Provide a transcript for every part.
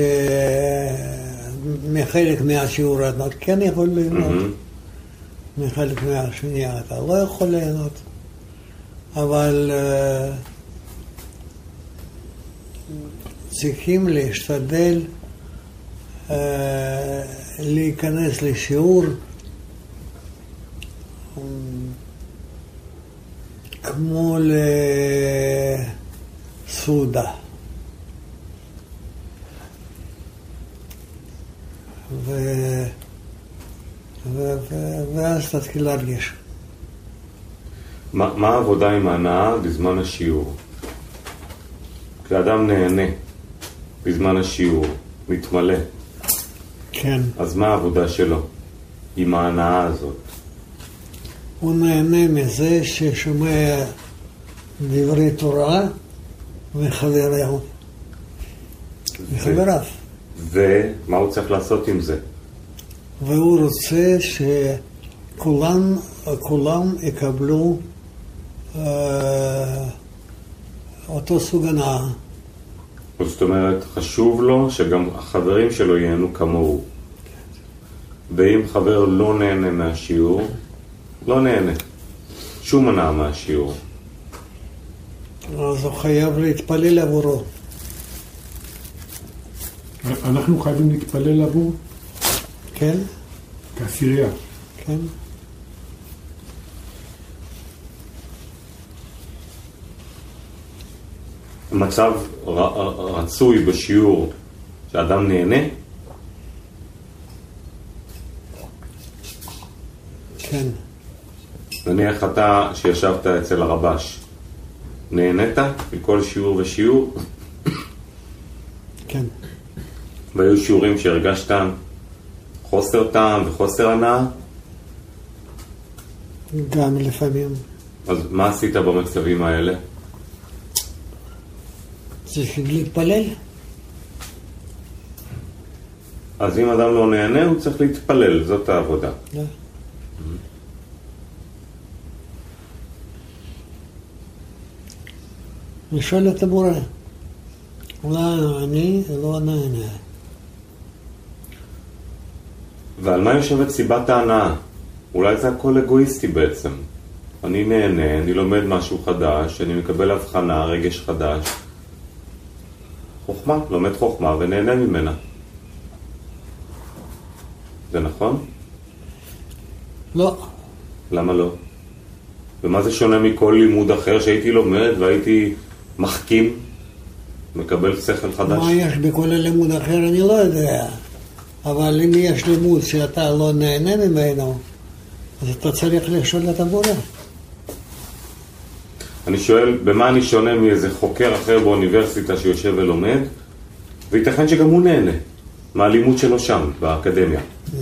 מחלק מהשיעור אתה כן יכול ליהנות, מחלק מהשני אתה לא יכול ליהנות, אבל צריכים להשתדל להיכנס לשיעור כמו לסעודה. ואז תתחיל להרגיש. מה העבודה עם ההנאה בזמן השיעור? כשאדם נהנה בזמן השיעור, מתמלא. כן. אז מה העבודה שלו עם ההנאה הזאת? הוא נהנה מזה ששומע דברי תורה וחבריו. ומה הוא צריך לעשות עם זה? והוא רוצה שכולם יקבלו אותו סוג הנאה. זאת אומרת, חשוב לו שגם החברים שלו ייהנו כמוהו. ואם חבר לא נהנה מהשיעור, לא נהנה. שום הנאה מהשיעור. אז הוא חייב להתפלל עבורו. אנחנו חייבים להתפלל עבור? כן. כעשירייה. כן. מצב רצוי בשיעור שאדם נהנה? כן. נניח אתה שישבת אצל הרבש, נהנית מכל שיעור ושיעור? כן. והיו שיעורים שהרגשת חוסר טעם וחוסר הנאה? גם לפעמים. אז מה עשית במצבים האלה? צריך להתפלל. אז אם אדם לא נהנה, הוא צריך להתפלל, זאת העבודה. לא. לשאול את הבורא. אולי אני לא נהנה. ועל מה יושבת סיבת ההנאה? אולי זה הכל אגואיסטי בעצם. אני נהנה, אני לומד משהו חדש, אני מקבל הבחנה, רגש חדש. חוכמה, לומד חוכמה ונהנה ממנה. זה נכון? לא. למה לא? ומה זה שונה מכל לימוד אחר שהייתי לומד והייתי מחכים, מקבל שכל חדש? מה יש בכל הלימוד אחר אני לא יודע. אבל אם יש לימוד שאתה לא נהנה ממנו, אז אתה צריך לשאול את הבורא. אני שואל, במה אני שונה מאיזה חוקר אחר באוניברסיטה שיושב ולומד, וייתכן שגם הוא נהנה מהלימוד שלו שם, באקדמיה.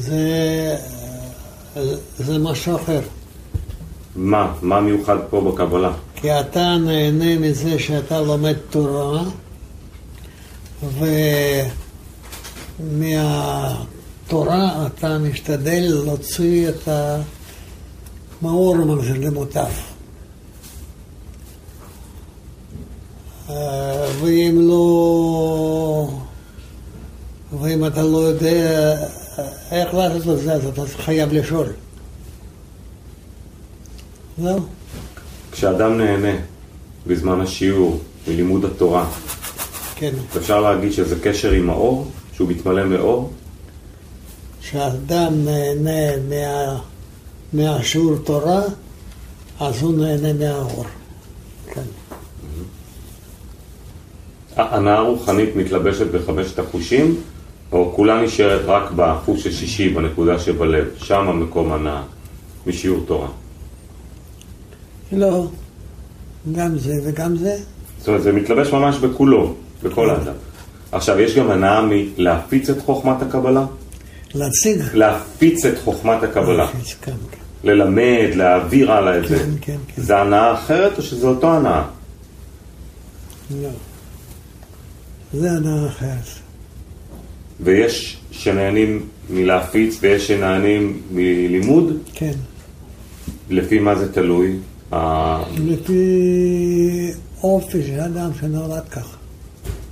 זה משהו אחר. מה מיוחד פה בקבלה? כי אתה נהנה מזה שאתה לומד תורה, ומהתורה אתה משתדל להוציא את המאור למוטב. ואם אתה לא יודע איך לעשות את זה, אז אתה חייב לשאול. זהו. כשאדם נהנה בזמן השיעור, בלימוד התורה, כן. אפשר להגיד שזה קשר עם האור? שהוא מתמלא מאור? כשאדם נהנה מהשיעור תורה, אז הוא נהנה מהאור. כן. ההנאה הרוחנית מתלבשת בחמשת החושים, או כולה נשארת רק בחוש השישי, בנקודה שבלב, שם המקום הנאה, משיעור תורה? לא, גם זה וגם זה. זאת אומרת, זה מתלבש ממש בכולו, בכל האדם. עכשיו, יש גם הנאה מלהפיץ את חוכמת הקבלה? להציג. להפיץ את חוכמת הקבלה. להפיץ, כן, כן. ללמד, להעביר הלאה את זה. כן, כן, כן. זה הנאה אחרת או שזה אותו הנאה? לא. זה הנאה אחרת. ויש שנהנים מלהפיץ ויש שנהנים מלימוד? כן. לפי מה זה תלוי? לפי אופי של אדם שנולד כך.